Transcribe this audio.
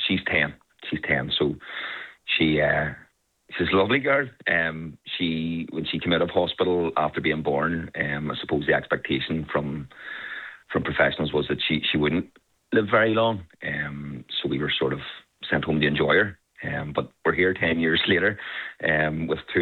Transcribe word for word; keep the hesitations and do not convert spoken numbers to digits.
she's ten. She's ten. So she uh, she's a lovely girl. Um, she when she came out of hospital after being born, um, I suppose the expectation from from professionals was that she, she wouldn't live very long. Um, so we were sort of sent home to enjoy her. Um, but we're here ten years later um, with two